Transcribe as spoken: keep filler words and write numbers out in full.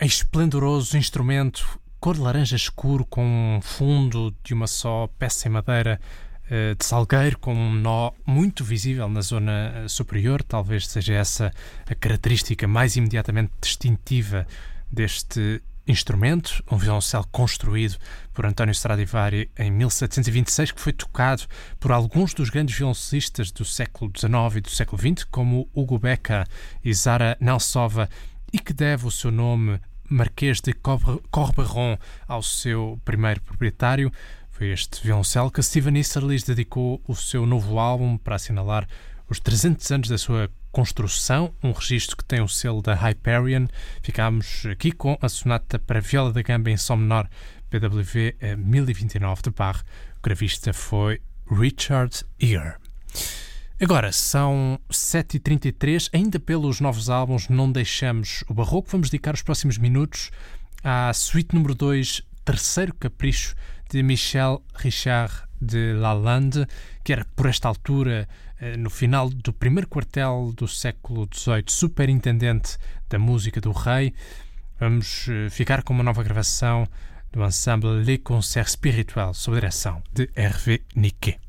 esplendoroso instrumento cor de laranja escuro com um fundo de uma só peça em madeira uh, de salgueiro, com um nó muito visível na zona superior. Talvez seja essa a característica mais imediatamente distintiva deste instrumento, um violoncelo construído por António Stradivari em mil setecentos e vinte e seis, que foi tocado por alguns dos grandes violoncelistas do século dezenove e do século vinte, como Hugo Becker e Zara Nelsova, e que deve o seu nome, Marquês de Corberon, ao seu primeiro proprietário. Foi este violoncelo que Stephen Easterly dedicou o seu novo álbum para assinalar os trezentos anos da sua construção, um registro que tem o selo da Hyperion. Ficámos aqui com a sonata para viola da gamba em sol menor, P W V mil e vinte e nove de Bach. O gravista foi Richard Ear. Agora são sete e trinta e três, ainda pelos novos álbuns não deixamos o barroco. Vamos dedicar os próximos minutos à suíte número dois, terceiro capricho de Michel Richard de Lalande, que era por esta altura, no final do primeiro quartel do século dezoito, superintendente da música do rei. Vamos ficar com uma nova gravação do ensemble Les Concerts Spirituels, sob a direção de Hervé Niquet.